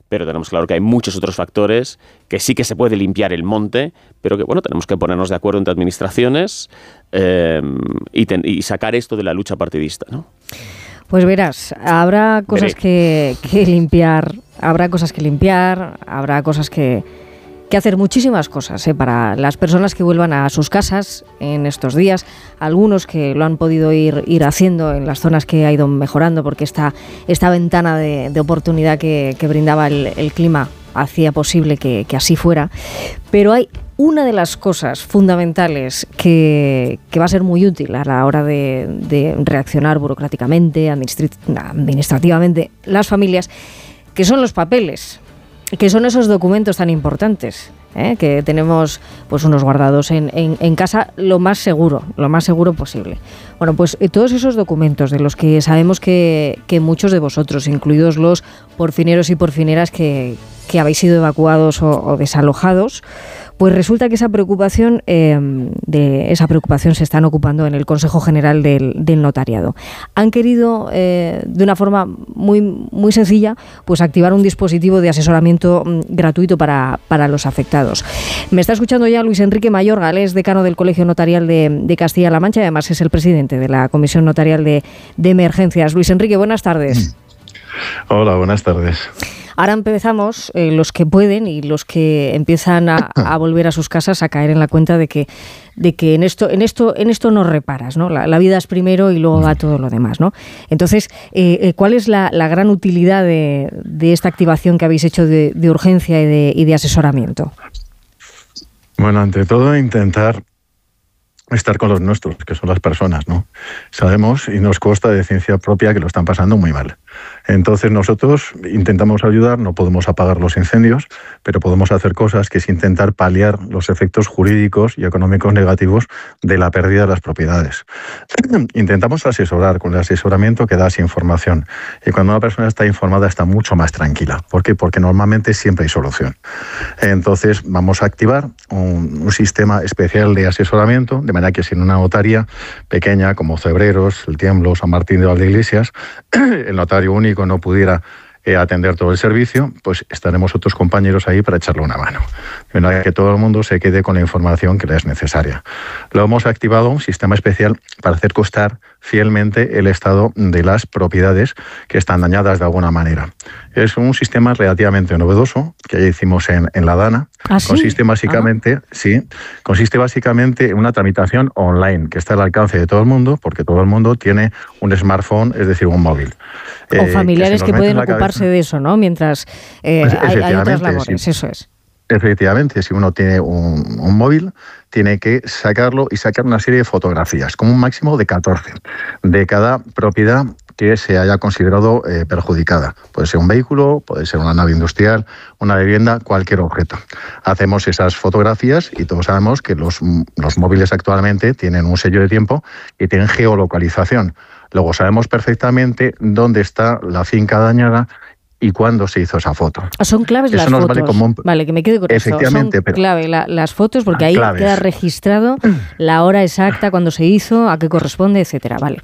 pero tenemos claro que hay muchos otros factores que sí que se puede limpiar el monte, pero que, bueno, tenemos que ponernos de acuerdo entre administraciones y sacar esto de la lucha partidista, ¿no? Pues verás, habrá cosas que limpiar, habrá cosas que hacer, muchísimas cosas para las personas que vuelvan a sus casas en estos días, algunos que lo han podido ir haciendo en las zonas que ha ido mejorando, porque esta ventana de oportunidad que brindaba el clima hacía posible que así fuera. Pero hay una de las cosas fundamentales que va a ser muy útil a la hora de reaccionar burocráticamente, administrativamente, las familias, que son los papeles, que son esos documentos tan importantes, que tenemos pues unos guardados en casa lo más seguro posible. Bueno, pues todos esos documentos de los que sabemos que muchos de vosotros, incluidos los porfineros y porfineras que habéis sido evacuados o desalojados, pues resulta que esa preocupación se están ocupando en el Consejo General del Notariado. Han querido, de una forma muy, muy sencilla, pues activar un dispositivo de asesoramiento gratuito para los afectados. Me está escuchando ya Luis Enrique Mayorga, él es decano del Colegio Notarial de Castilla-La Mancha y además es el presidente de la Comisión Notarial de Emergencias. Luis Enrique, buenas tardes. Hola, buenas tardes. Ahora empezamos, los que pueden y los que empiezan a volver a sus casas, a caer en la cuenta de que en esto no reparas, ¿no? La vida es primero y luego va todo lo demás, ¿no? Entonces, ¿cuál es la gran utilidad de esta activación que habéis hecho de urgencia y de asesoramiento? Bueno, ante todo, intentar estar con los nuestros, que son las personas, ¿no? Sabemos y nos consta de ciencia propia que lo están pasando muy mal. Entonces nosotros intentamos ayudar, no podemos apagar los incendios, pero podemos hacer cosas que es intentar paliar los efectos jurídicos y económicos negativos de la pérdida de las propiedades. Intentamos asesorar, con el asesoramiento que das información. Y cuando una persona está informada está mucho más tranquila. ¿Por qué? Porque normalmente siempre hay solución. Entonces vamos a activar un sistema especial de asesoramiento, de manera que si en una notaría pequeña como Cebreros, El Tiemblo, San Martín de Valdeiglesias, el notario único no pudiera atender todo el servicio, pues estaremos otros compañeros ahí para echarle una mano. De manera que todo el mundo se quede con la información que le es necesaria. Lo hemos activado un sistema especial para hacer constar fielmente el estado de las propiedades que están dañadas de alguna manera. Es un sistema relativamente novedoso que ya hicimos en la DANA. ¿Ah, sí? Consiste básicamente en una tramitación online que está al alcance de todo el mundo, porque todo el mundo tiene un smartphone, es decir, un móvil. O familiares que pueden ocuparse de eso, ¿no? Mientras hay otras labores, sí. Eso es. Efectivamente, si uno tiene un móvil, tiene que sacarlo y sacar una serie de fotografías, como un máximo de 14, de cada propiedad que se haya considerado perjudicada. Puede ser un vehículo, puede ser una nave industrial, una vivienda, cualquier objeto. Hacemos esas fotografías y todos sabemos que los móviles actualmente tienen un sello de tiempo y tienen geolocalización. Luego sabemos perfectamente dónde está la finca dañada y cuándo se hizo esa foto. Son claves las fotos. Vale, que me quede con esto. Son clave las fotos porque ahí queda registrado la hora exacta, cuándo se hizo, a qué corresponde, etcétera. Vale.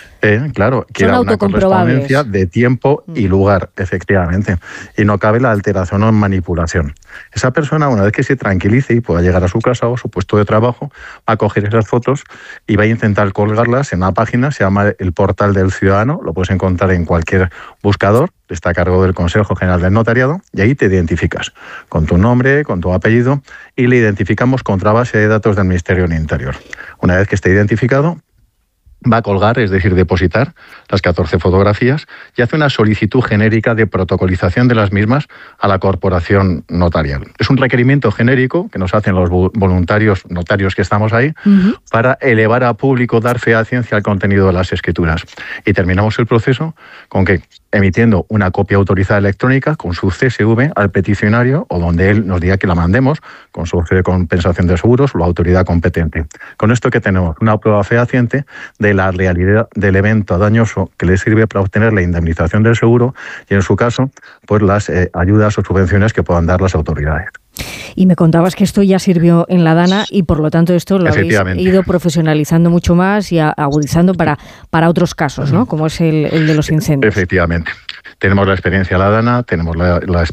Claro, queda una correspondencia de tiempo y lugar, efectivamente. Y no cabe la alteración o manipulación. Esa persona, una vez que se tranquilice y pueda llegar a su casa o su puesto de trabajo, va a coger esas fotos y va a intentar colgarlas en una página, se llama el Portal del Ciudadano, lo puedes encontrar en cualquier buscador, está a cargo del Consejo General del Notariado, y ahí te identificas con tu nombre, con tu apellido, y le identificamos contra base de datos del Ministerio del Interior. Una vez que esté identificado, va a colgar, es decir, depositar las 14 fotografías y hace una solicitud genérica de protocolización de las mismas a la corporación notarial. Es un requerimiento genérico que nos hacen los voluntarios notarios que estamos ahí para elevar a público, dar fe a ciencia al contenido de las escrituras. Y terminamos el proceso con que emitiendo una copia autorizada electrónica con su CSV al peticionario o donde él nos diga que la mandemos con su de compensación de seguros o la autoridad competente. Con esto que tenemos una prueba fehaciente de la realidad del evento dañoso que le sirve para obtener la indemnización del seguro y en su caso pues las ayudas o subvenciones que puedan dar las autoridades. Y me contabas que esto ya sirvió en la DANA y por lo tanto esto lo habéis ido profesionalizando mucho más y agudizando para otros casos, ¿no? Como es el de los incendios. Efectivamente. Tenemos la experiencia de la DANA, tenemos la